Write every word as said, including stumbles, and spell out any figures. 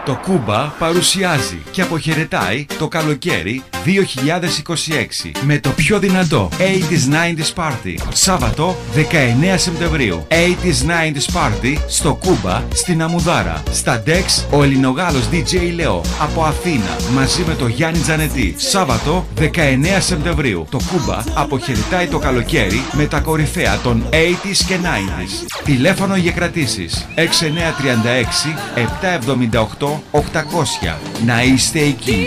Το Κούμπα παρουσιάζει και αποχαιρετάει το καλοκαίρι δύο χιλιάδες είκοσι έξι με το πιο δυνατό ογδόντα ενενήντα Party. Σάββατο δεκαεννέα Σεπτεμβρίου. ογδόντα ενενήντα Party στο Κούμπα στην Αμουδάρα. Στα ντεξ ο Ελληνογάλος ντι τζέι Λεό από Αθήνα μαζί με το Γιάννη Τζανετή. Σάββατο δεκαεννέα Σεπτεμβρίου. Το Κούμπα αποχαιρετάει το καλοκαίρι με τα κορυφαία των ογδόντα και ενενήντα. Τηλέφωνο για κρατήσεις έξι εννιά τρία έξι επτά εβδομήντα οκτώ οκτακόσια. Να είστε εκεί.